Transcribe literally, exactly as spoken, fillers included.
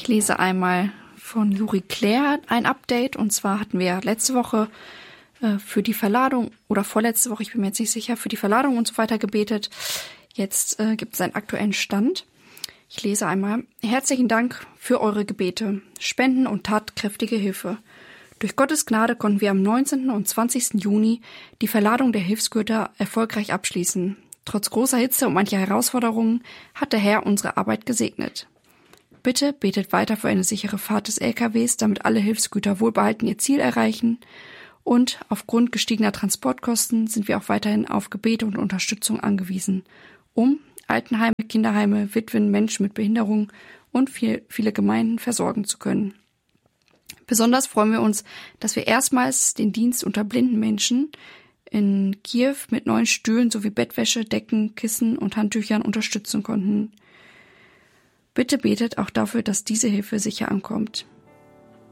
Ich lese einmal von Juri Claire ein Update. Und zwar hatten wir letzte Woche äh, für die Verladung oder vorletzte Woche, ich bin mir jetzt nicht sicher, für die Verladung und so weiter gebetet. Jetzt äh, gibt es einen aktuellen Stand. Ich lese einmal. Herzlichen Dank für eure Gebete, Spenden und tatkräftige Hilfe. Durch Gottes Gnade konnten wir am neunzehnten und zwanzigsten Juni die Verladung der Hilfsgüter erfolgreich abschließen. Trotz großer Hitze und mancher Herausforderungen hat der Herr unsere Arbeit gesegnet. Bitte betet weiter für eine sichere Fahrt des L K Ws, damit alle Hilfsgüter wohlbehalten ihr Ziel erreichen. Und aufgrund gestiegener Transportkosten sind wir auch weiterhin auf Gebete und Unterstützung angewiesen, um Altenheime, Kinderheime, Witwen, Menschen mit Behinderung und viel, viele Gemeinden versorgen zu können. Besonders freuen wir uns, dass wir erstmals den Dienst unter blinden Menschen in Kiew mit neuen Stühlen sowie Bettwäsche, Decken, Kissen und Handtüchern unterstützen konnten. Bitte betet auch dafür, dass diese Hilfe sicher ankommt.